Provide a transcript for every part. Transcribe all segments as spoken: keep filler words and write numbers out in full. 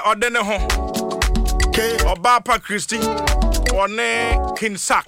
odene ho Obapa Christy one Kinsak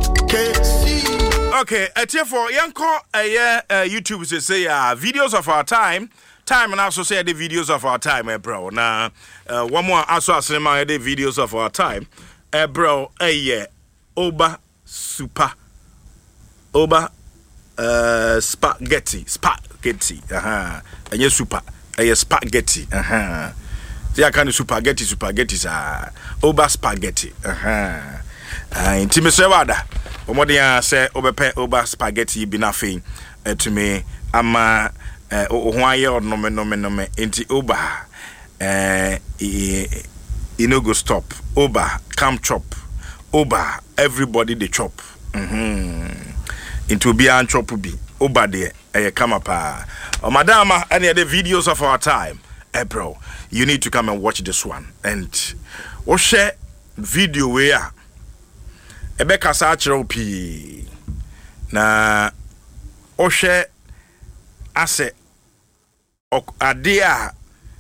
okay etie for yanko eye YouTube say say uh, videos of our time time and also say the videos of our time eh bro na uh, one more also asema the videos of our time eh bro eh Oba super Oba uh, spaghetti spaghetti aha enye super eh spaghetti aha see I can spaghetti spaghetti sa Oba spaghetti aha ah intime se wada omodia say obepe Oba spaghetti bi na fe to me ama eh o ho aye odnome nome nome enti Oba eh e no go stop Oba come chop Oba everybody they chop mhm into be an chop bi Oba de eh come pa o madama any the videos of our time eh bro you need to come and watch this one and o share video where ebeka sa achiro pi na o share ase ade a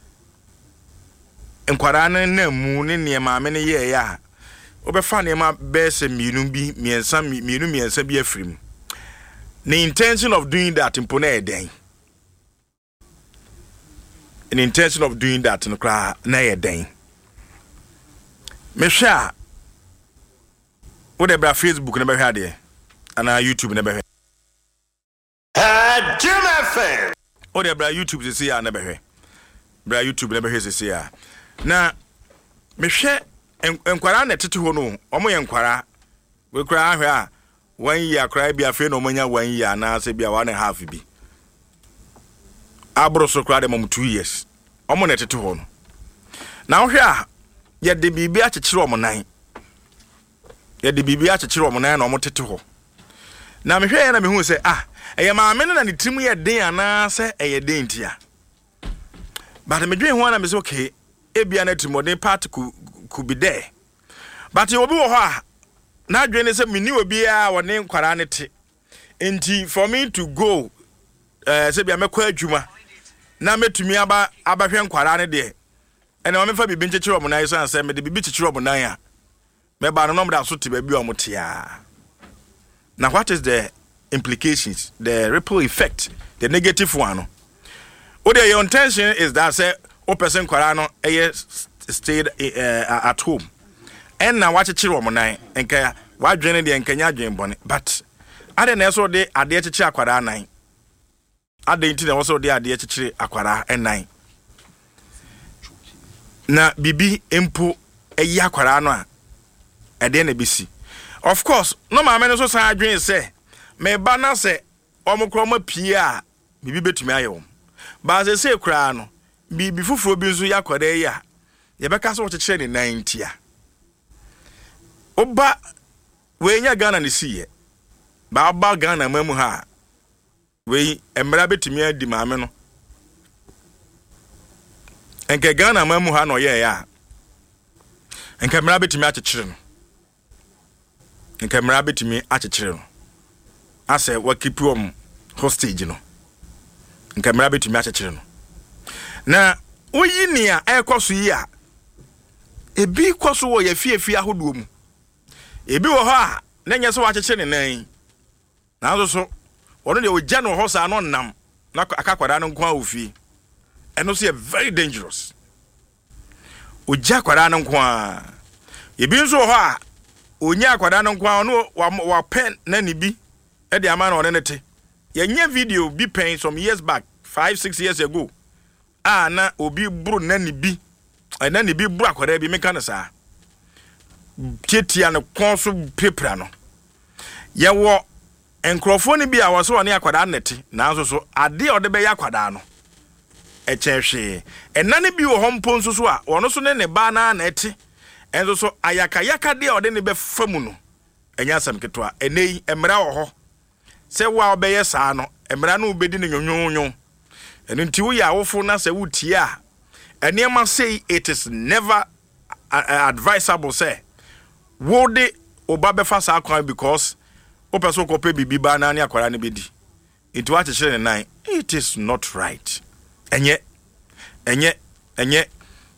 enkwara na mu ne ne maame ne ye ya obefa ne ma bese mienu bi miensa mienu miensa bi afrim the intention of doing that impone eden an intention of doing that no kra na eden me hwa wo de bra Facebook na be hwa de ana YouTube na be hwa ah Jim F M o de bra YouTube se se ya na be hwa bra YouTube na be hwa se se ya na me hwe enkwara na tete ho no omo ye nkwara we kra ahwe a one year kra bia fe no manya one year na se bia one and a half bi abro so kra de mom two years omo na tete ho no na hwe a ye de bibi a chekere omo nan ye de bibi a chekere omo nan na omo tete ho na me hwe ye na me hu se ah eye maame na ne timu ye den ana se eye den tia but me dwen ho na me se okay e bia na timode part ku could be there but you will be ha na dwene se mini obi a woni nkwara ne te enti for me to go eh se bia mekwa adwuma na metumi aba abahwe nkwara ne de ene me fa bibi nchechire omo nan so se me de bibi chechire omo nan a me ba no no da so te ba bi omo te a now what is the implications the ripple effect the negative one o de your intention is that say o person nkwara no eye stayed uh, at home and now watch a chiro monai and kaya wa dwene de nkanya dwen bone but ade na so de ade chichi akwara nan ade nti na so de ade chichi akwara enan na bibi empo eyi akwara no a ade na bisi of course no ma me no so san adwen se me ba na se omukro ma pie a bibi betumi ayom ba se se kura no bibi fufuro bi nso yakwara yi a yebeka so chechire ni ninety a oba we nya Ghana ni siye ba ba Ghana mamu ha we emra betimi adi maame no enke Ghana mamu ha no ye ya enke emra betimi achechire no enke emra betimi achechire no ase wa keep um hostage no enke emra betimi achechire no na oyi ni a ekoso yi a ebi kwaso wo ye fiefie ahodo mu ebi wo ha na nya so wa chechire ne nan na so so wono de ogya no ho sa no nam na akakwada no nkwa ofie eno so ye very dangerous ogya kwada no nkwa ebi nso ho a onya akwada no nkwa no wa pen na ni bi e de ama na one ne te ye nya video bi pen some years back five six years ago ah na obi buru na ni bi na ni bi buru akwada bi meka na sa tietia no konso pepra no ye wo enkrofo ni bi a wo so one akwada nete na so so ade ode be yakwada no e chenhwe enna ne bi wo hompo nso so a wono so ne ne ba na na ete enso so ayaka yaka de ode ne be famu no enya sam ketwa enei emra wo ho se wa obeye saa no emra no obedi ne nyonwonwo eno nti wo ya wofo na se wutie a enema say it is never uh, advisable say wo de oba be fa saa kwan because o person ko pe bibi ba na ne akwara ne bedi it wa chechire ne nan it is not right enye enye enye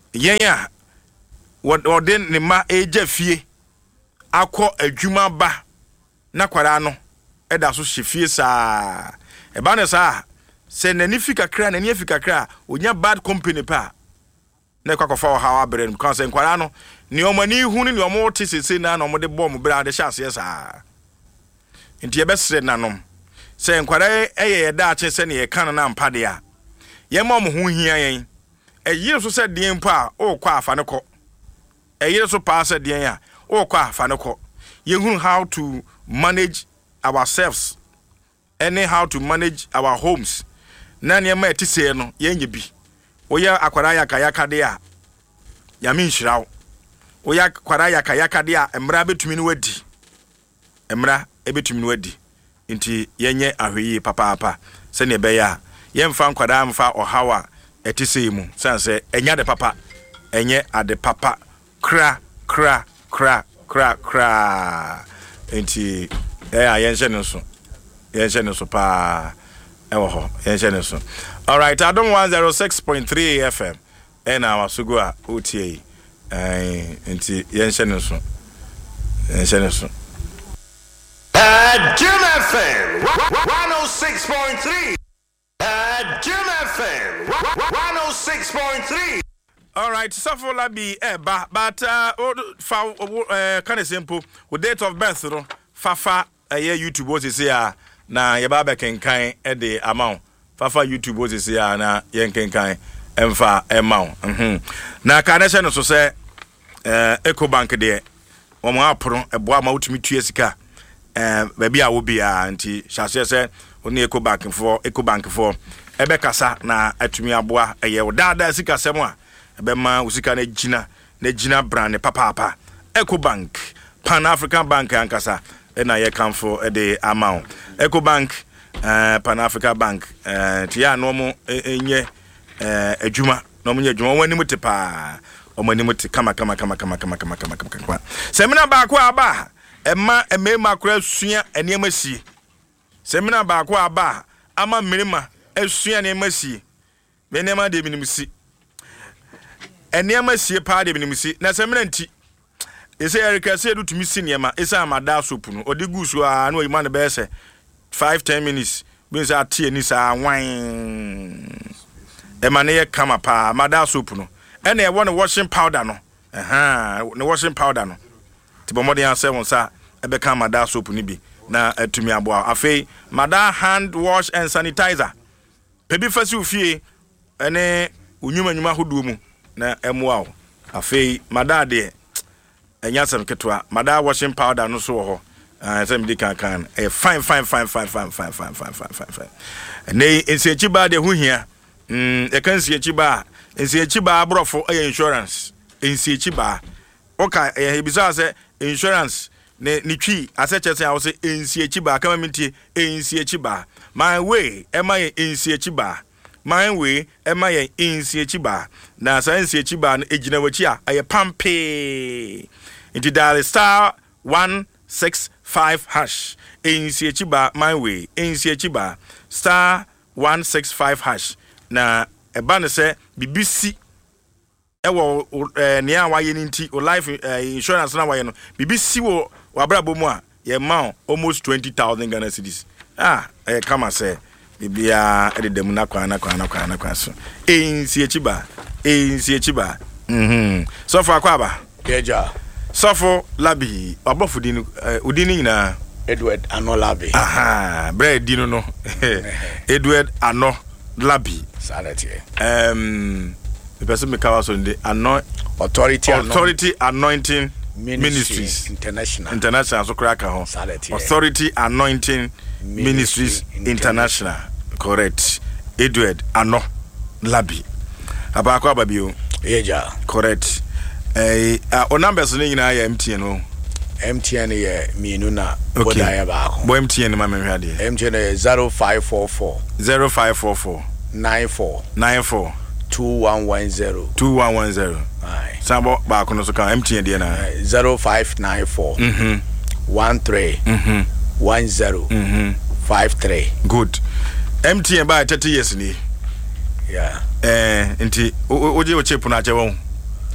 yen ya wɔde ne ma eja fie akɔ adwuma ba na kwara no ɛda so hye fie saa ɛba ne saa sɛ nani fika kra nani afika kra onya bad company pa na kwakɔfa wɔ hawa brɛn kan sɛ kwara no ne ɔmani hu ne ɔmo te sese na na ɔmo de bɔ mo bra de hyase saa nti yɛbɛsrɛ nanom sɛ kwara ɛyɛ yɛda akye sɛ ne yɛka na mpa de a yɛma mo ho hia yɛn ɛyire so sɛ deɛn pa o kɔ afa ne kɔ ɛyire so pa sɛ deɛn a o kɔ afa ne kɔ yɛhunu how to manage ourselves and how to manage our homes na ne ma ɛte sɛ no yɛnyɛ bi woyɛ akwara yaka yaka de a yame nhyiraw woyɛ akwara yaka yaka de a emra betumi no wadi emra ebetumi no wadi nti yenye ahweyi papa papa sɛ ne bɛyɛ a yɛmfa nkwara mfa ɔhawa ɛte sɛ mu sanse enya de papa enye ade papa kra kra kra kra kra nti ɛyɛ yɛnhyɛ ne so yɛnhyɛ ne so pa ɛwɔ hɔ yɛnhyɛ ne so. All right, Adom one oh six point three F M and our Sugua O T A eh nti yɛnhyɛ ne so yɛnhyɛ ne so. Uh, Jim F M one oh six point three. Uh, Jim F M one oh six point three. All right, Safo Labi eh ba but uh fa uh kind of simple with date of birth no fafa eh YouTube was say na yeba be kenkan e de amount fafa YouTube was say na yen kenkan emfa emount mhm na ka na hye no so say eh EcoBank de wo mo aporo eboa ma utumi tue sika eh ba bia wo bia nti hyase say oni EcoBank for EcoBank for ebe kasa na atumi aboa eye wo dada sika sem a ebe ma usika na gina na gina brand papa papa EcoBank Pan African Bank ankasa na ye come for the amount EcoBank uh, Pan Africa Bank uh, tia no mo enye uh, adwuma no mo nye adwuma wani muti pa o mani muti kama kama kama kama kama kama kama kama semina ba ko aba emma emema kura sua enema sie semina ba ko aba ama mmirima asua enema sie enema de binim si enema sie pa de binim si na semina nti ese Erika se do tumi sinema esa amada soap no odi gusu a no yima ne be se five ten minutes bin sa tie ni sa wan e ma ne ye kama pa amada soap no e na e won washing powder no aha ne washing powder no ti bo modern say won sa e be kama amada soap ni bi na atumi aboa afei mada hand wash and sanitizer pebi fasi ofie ene unyuma nyuma hoduo mu na emoa afei mada de enya sem ketwa mada washing powder no so ho ah sem di kan kan eh fine fine fine fine fine fine fine fine fine fine nei ensechi ba de hu hia mm e kan ensechi ba ensechi ba abrofo eh insurance ensechi ba oka eh bisa se insurance ne ni twi aseche se awose ensechi ba kama mintie ensechi ba my way e ma ensechi ba my way e ma ensechi ba na sa ensechi ba no ejina wachi a aye pampe into dial star one six five hash in Chiba my way in Chiba star one six five hash na e ba ne se B B C e wo nea wa ye nti o life insurance na wa ye no B B C wo wabrabo mu a ye ma almost twenty thousand Ghana cedis ah e kama se bibia e de dem na kwa na kwa na kwa na kwa so in Chiba in Chiba mhm so for akwaba Eja Safo Labi abofo dinu udini nyina Edward Ano Labi aha bread dinu no Edward Ano Labi salati um the person me kawa so ndi ano authority authority anointing Ministries, ministries international international so kraka ho salati authority anointing ministries international correct Edward Ano Labi abako ababio Eja correct eh uh, o numbers ni nyina ya M T N o M T N ye mienu na boda ya ba ko bo M T N ma menhwa de M T N zero five four four zero five four four nine four nine four two one one zero two one one zero ai sabo ba ko no so kan M T N de na zero five nine four mhm one three mhm one zero mhm five three good M T N ba thirty years ni yeah eh nti o je o chip na je won